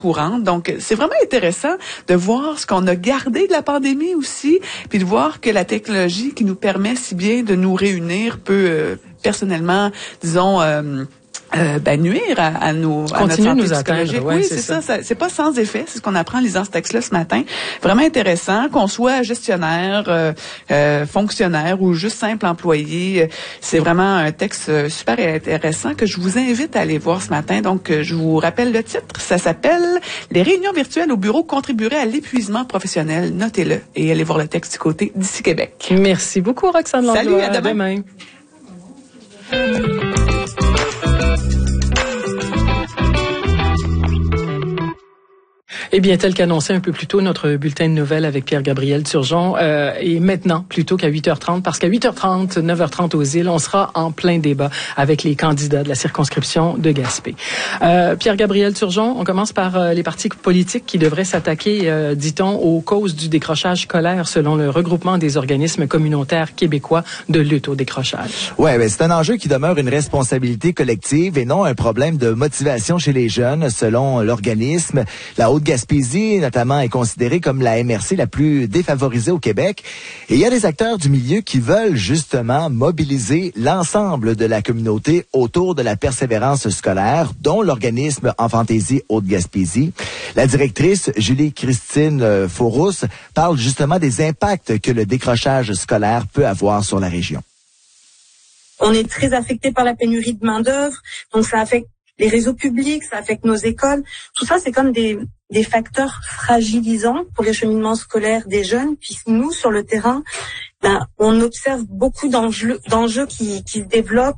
courante. Donc, c'est vraiment intéressant de voir ce qu'on a gardé de la pandémie aussi, puis de voir que la technologie qui nous permet si bien de nous réunir peut personnellement, disons, nuire à notre santé psychologique. Oui, c'est ça. C'est pas sans effet. C'est ce qu'on apprend en lisant ce texte-là ce matin. Vraiment intéressant. Qu'on soit gestionnaire, fonctionnaire ou juste simple employé, c'est vraiment un texte super intéressant que je vous invite à aller voir ce matin. Donc, je vous rappelle le titre. Ça s'appelle « Les réunions virtuelles au bureau contribueraient à l'épuisement professionnel ». Notez-le et allez voir le texte du côté d'Ici Québec. Merci beaucoup, Roxane Langlois. Salut, à demain. Eh bien, tel qu'annoncé un peu plus tôt, notre bulletin de nouvelles avec Pierre-Gabriel Turgeon est maintenant plutôt qu'à 8h30, parce qu'à 8h30, 9h30 aux îles, on sera en plein débat avec les candidats de la circonscription de Gaspé. Pierre-Gabriel Turgeon, on commence par les partis politiques qui devraient s'attaquer, dit-on, aux causes du décrochage scolaire selon le regroupement des organismes communautaires québécois de lutte au décrochage. Ouais, ben c'est un enjeu qui demeure une responsabilité collective et non un problème de motivation chez les jeunes, selon l'organisme. La Haute-Gaspésie, notamment, est considérée comme la MRC la plus défavorisée au Québec. Et il y a des acteurs du milieu qui veulent justement mobiliser l'ensemble de la communauté autour de la persévérance scolaire, dont l'organisme Enfantaisie Haute-Gaspésie. La directrice, Julie-Christine Faurousse, parle justement des impacts que le décrochage scolaire peut avoir sur la région. On est très affecté par la pénurie de main-d'œuvre, donc ça affecte les réseaux publics, ça affecte nos écoles. Tout ça, c'est comme des facteurs fragilisants pour les cheminements scolaires des jeunes. Puis nous, sur le terrain, on observe beaucoup d'enjeux qui se développent.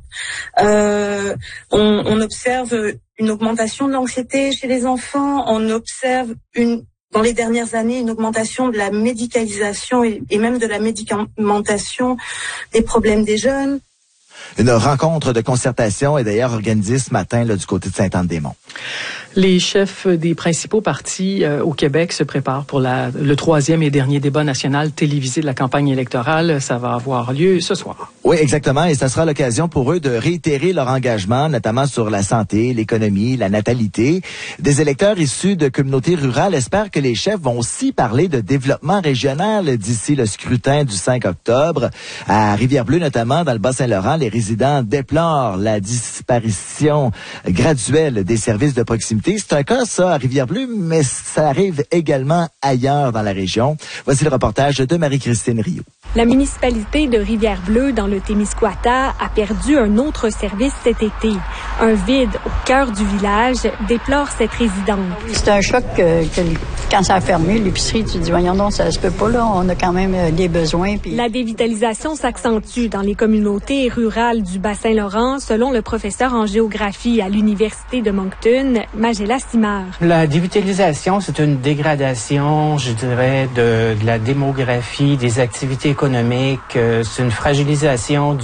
On observe une augmentation de l'anxiété chez les enfants. On observe dans les dernières années, une augmentation de la médicalisation et même de la médicamentation des problèmes des jeunes. Une rencontre de concertation est d'ailleurs organisée ce matin là, du côté de Sainte-Anne-des-Monts. Les chefs des principaux partis au Québec se préparent pour le troisième et dernier débat national télévisé de la campagne électorale. Ça va avoir lieu ce soir. Oui, exactement. Et ça sera l'occasion pour eux de réitérer leur engagement, notamment sur la santé, l'économie, la natalité. Des électeurs issus de communautés rurales espèrent que les chefs vont aussi parler de développement régional d'ici le scrutin du 5 octobre. À Rivière-Bleue, notamment, dans le Bas-Saint-Laurent, les résidents déplorent la disparition graduelle des services de proximité. C'est un cas, ça, à Rivière-Bleue, mais ça arrive également ailleurs dans la région. Voici le reportage de Marie-Christine Rioux. La municipalité de Rivière-Bleue, dans le Témiscouata, a perdu un autre service cet été. Un vide au cœur du village déplore cette résidente. C'est un choc que quand ça a fermé, l'épicerie, tu te dis, voyons donc, ça se peut pas, là, on a quand même des besoins. Puis... La dévitalisation s'accentue dans les communautés rurales du Bas-Saint-Laurent, selon le professeur en géographie à l'Université de Moncton, Magella Simard. La dévitalisation, c'est une dégradation, je dirais, de la démographie, des activités économiques. C'est une fragilisation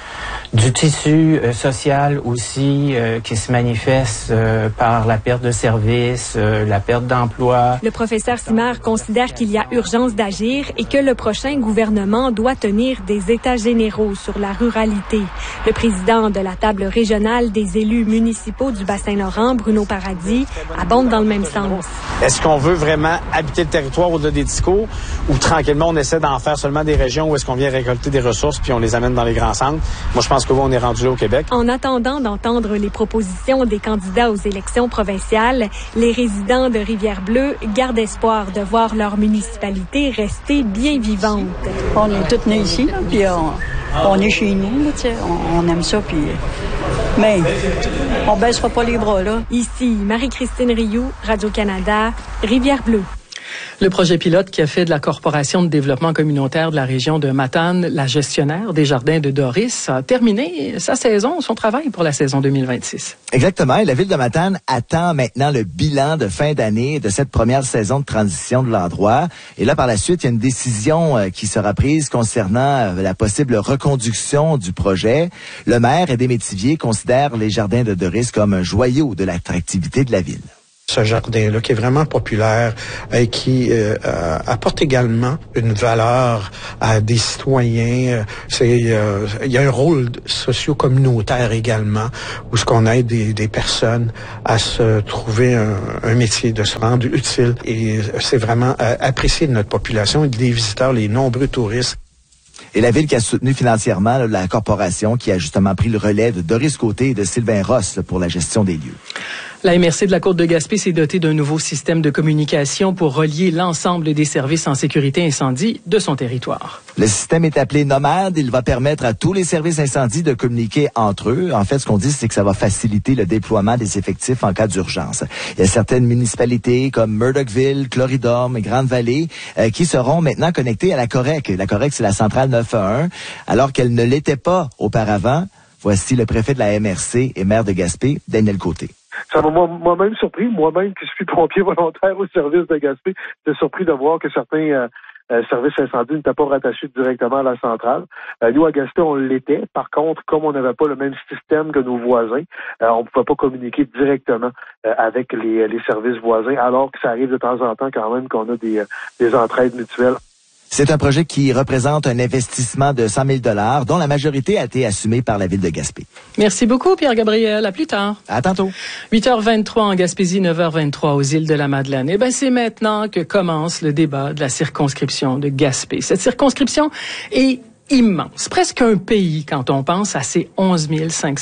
du tissu social aussi qui se manifeste par la perte de services, la perte d'emploi. Le professeur Simard considère qu'il y a urgence d'agir et que le prochain gouvernement doit tenir des états généraux sur la ruralité. Le président de la table régionale des élus municipaux du Bas-Saint-Laurent, Bruno Paradis, abonde dans le même sens. Est-ce qu'on veut vraiment habiter le territoire au-delà des discours ou tranquillement on essaie d'en faire seulement des régions où est-ce qu'on vient récolter des ressources puis on les amène dans les grands centres? Moi, je pense que on est rendu là au Québec. En attendant d'entendre les propositions des candidats aux élections provinciales, les résidents de Rivière-Bleue gardent espoir de voir leur municipalité rester bien vivante. On est tous nés ici, puis on est chez nous, là, on aime ça, puis... Mais on baissera pas les bras, là. Ici, Marie-Christine Rioux, Radio-Canada, Rivière-Bleue. Le projet pilote qui a fait de la Corporation de développement communautaire de la région de Matane la gestionnaire des jardins de Doris a terminé son travail pour la saison 2026. Exactement. Et la ville de Matane attend maintenant le bilan de fin d'année de cette première saison de transition de l'endroit. Et là, par la suite, il y a une décision qui sera prise concernant la possible reconduction du projet. Le maire et des Métiviers considèrent les jardins de Doris comme un joyau de l'attractivité de la ville. Ce jardin-là qui est vraiment populaire et qui apporte également une valeur à des citoyens. Il y a un rôle socio-communautaire également où ce qu'on aide des personnes à se trouver un métier, de se rendre utile. Et c'est vraiment apprécié de notre population et des visiteurs, les nombreux touristes. Et la ville qui a soutenu financièrement la corporation qui a justement pris le relais de Doris Côté et de Sylvain Ross pour la gestion des lieux. La MRC de la Côte de Gaspé s'est dotée d'un nouveau système de communication pour relier l'ensemble des services en sécurité incendie de son territoire. Le système est appelé Nomade. Il va permettre à tous les services incendies de communiquer entre eux. En fait, ce qu'on dit, c'est que ça va faciliter le déploiement des effectifs en cas d'urgence. Il y a certaines municipalités comme Murdochville, Corridor et Grande-Vallée qui seront maintenant connectées à la Correc. La Correc, c'est la centrale 911, alors qu'elle ne l'était pas auparavant. Voici le préfet de la MRC et maire de Gaspé, Daniel Côté. Ça m'a moi-même surpris, moi-même qui suis pompier volontaire au service de Gaspé, j'étais surpris de voir que certains services incendies n'étaient pas rattachés directement à la centrale. Nous, à Gaspé, on l'était. Par contre, comme on n'avait pas le même système que nos voisins, on ne pouvait pas communiquer directement avec les services voisins, alors que ça arrive de temps en temps quand même qu'on a des entraides mutuelles. C'est un projet qui représente un investissement de 100 000 $, dont la majorité a été assumée par la ville de Gaspé. Merci beaucoup, Pierre-Gabriel. À plus tard. À tantôt. 8h23 en Gaspésie, 9h23 aux îles de la Madeleine. Eh bien, c'est maintenant que commence le débat de la circonscription de Gaspé. Cette circonscription est immense, presque un pays quand on pense à ces 11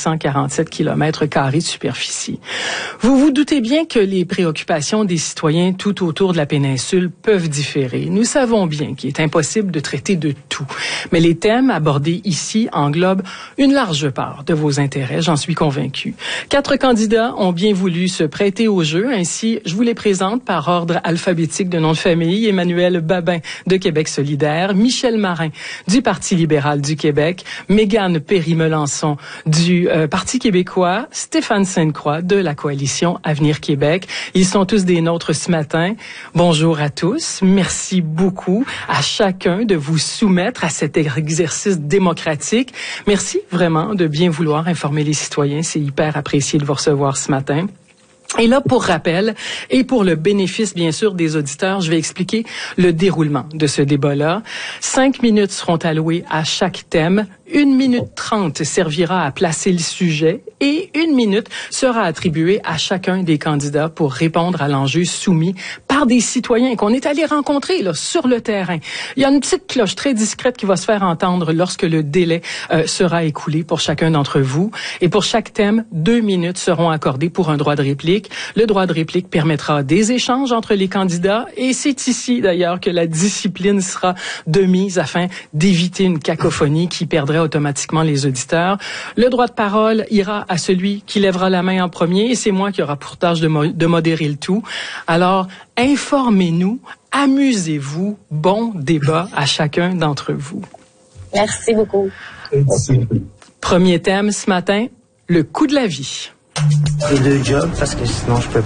547 km² de superficie. Vous vous doutez bien que les préoccupations des citoyens tout autour de la péninsule peuvent différer. Nous savons bien qu'il est impossible de traiter de tout, mais les thèmes abordés ici englobent une large part de vos intérêts, j'en suis convaincu. 4 candidats ont bien voulu se prêter au jeu, ainsi je vous les présente par ordre alphabétique de nom de famille. Emmanuel Babin de Québec solidaire, Michel Marin du Parti libéral du Québec, Mégane Perry-Melançon du Parti québécois, Stéphane Sainte-Croix de la coalition Avenir Québec. Ils sont tous des nôtres ce matin. Bonjour à tous. Merci beaucoup à chacun de vous soumettre à cet exercice démocratique. Merci vraiment de bien vouloir informer les citoyens. C'est hyper apprécié de vous recevoir ce matin. Et là, pour rappel, et pour le bénéfice, bien sûr, des auditeurs, je vais expliquer le déroulement de ce débat-là. 5 minutes seront allouées à chaque thème. 1 minute 30 servira à placer le sujet et 1 minute sera attribuée à chacun des candidats pour répondre à l'enjeu soumis par des citoyens qu'on est allé rencontrer là, sur le terrain. Il y a une petite cloche très discrète qui va se faire entendre lorsque le délai sera écoulé pour chacun d'entre vous. Et pour chaque thème, 2 minutes seront accordées pour un droit de réplique. Le droit de réplique permettra des échanges entre les candidats et c'est ici d'ailleurs que la discipline sera de mise afin d'éviter une cacophonie qui perdrait automatiquement les auditeurs. Le droit de parole ira à celui qui lèvera la main en premier et c'est moi qui aura pour tâche de modérer le tout. Alors, informez-nous, amusez-vous, bon débat à chacun d'entre vous. Merci beaucoup. Merci. Premier thème ce matin, le coût de la vie. Les 2 jobs, parce que sinon je peux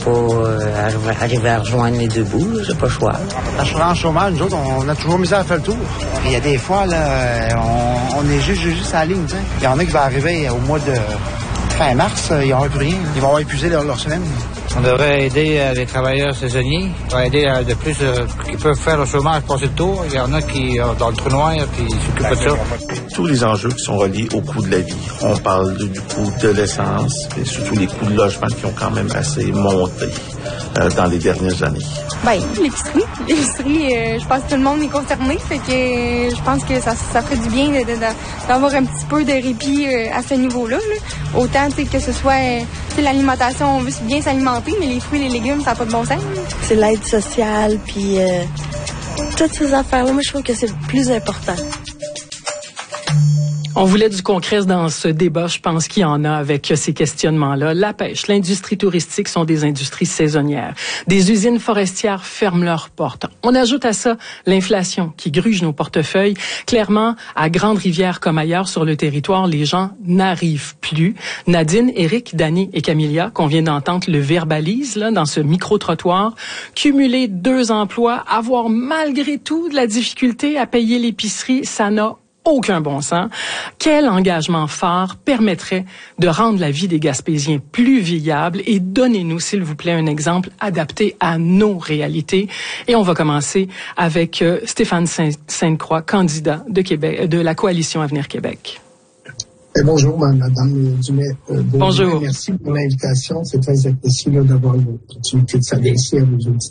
pas arriver à rejoindre les 2 bouts, j'ai pas le choix. À en chômage, nous autres, on a toujours misé à faire le tour. Il y a des fois, là, on est juste à la ligne, tu sais. Il y en a qui vont arriver au mois de fin mars, ils n'auront plus rien. Ils vont avoir épuisé leur semaine. On devrait aider les travailleurs saisonniers. On va aider de plus qui peuvent faire le chômage, passer le tour. Il y en a qui dans le trou noir qui s'occupent de ça. Tous les enjeux qui sont reliés au coût de la vie. On parle du coût de l'essence et surtout les coûts de logement qui ont quand même assez monté dans les dernières années. Ben, l'épicerie, je pense que tout le monde est concerné, fait que je pense que ça ferait du bien d'avoir un petit peu de répit à ce niveau-là. Là. Autant que ce soit l'alimentation, on veut bien s'alimenter, mais les fruits et les légumes, ça n'a pas de bon sens. C'est l'aide sociale, puis toutes ces affaires-là, moi je trouve que c'est le plus important. On voulait du concret dans ce débat, je pense qu'il y en a avec ces questionnements-là. La pêche, l'industrie touristique sont des industries saisonnières. Des usines forestières ferment leurs portes. On ajoute à ça l'inflation qui gruge nos portefeuilles. Clairement, à Grande-Rivière comme ailleurs sur le territoire, les gens n'arrivent plus. Nadine, Éric, Dany et Camilla, qu'on vient d'entendre, le verbalise là, dans ce micro-trottoir. Cumuler 2 emplois, avoir malgré tout de la difficulté à payer l'épicerie, ça n'a aucun bon sens. Quel engagement phare permettrait de rendre la vie des Gaspésiens plus viable? Et donnez-nous, s'il vous plaît, un exemple adapté à nos réalités. Et on va commencer avec Stéphane Sainte-Croix, candidat de Québec, de la Coalition Avenir Québec. Bonjour, Madame Dumais. Bonjour. Merci pour l'invitation. C'est très apprécié d'avoir l'opportunité de s'adresser à vos auditeurs.